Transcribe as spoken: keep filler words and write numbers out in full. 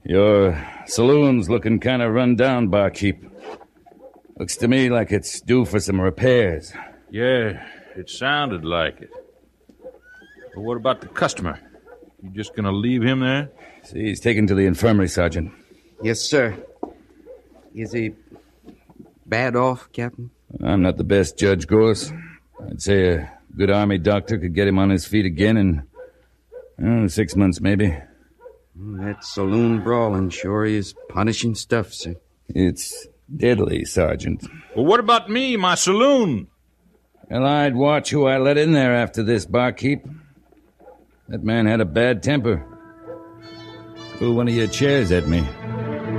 Your saloon's looking kind of run down, barkeep. Looks to me like it's due for some repairs. Yeah, it sounded like it. But what about the customer? You just gonna leave him there? See, he's taken to the infirmary, Sergeant. Yes, sir. Is he bad off, Captain? I'm not the best judge, Gorse. I'd say a good army doctor could get him on his feet again in oh, six months, maybe. That saloon brawling sure is punishing stuff, sir. It's deadly, Sergeant. Well, what about me, my saloon? Well, I'd watch who I let in there after this, barkeep. That man had a bad temper. Threw one of your chairs at me.